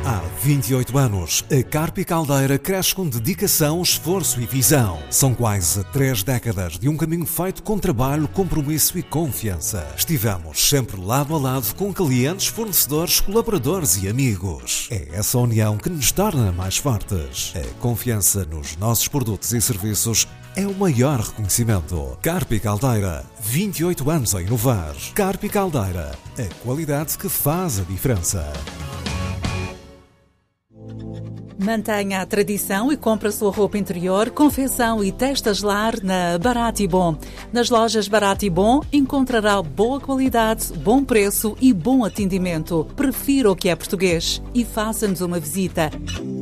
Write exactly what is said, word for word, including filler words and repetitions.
Há vinte e oito anos, a Carpi Caldeira cresce com dedicação, esforço e visão. São quase três décadas de um caminho feito com trabalho, compromisso e confiança. Estivemos sempre lado a lado com clientes, fornecedores, colaboradores e amigos. É essa união que nos torna mais fortes. A confiança nos nossos produtos e serviços é o maior reconhecimento. Carpi Caldeira, vinte e oito anos a inovar. Carpi Caldeira, a qualidade que faz a diferença. Mantenha a tradição e compre a sua roupa interior, confecção e testas lar na Barato e Bom. Nas lojas Barato e Bom encontrará boa qualidade, bom preço e bom atendimento. Prefira o que é português e faça-nos uma visita.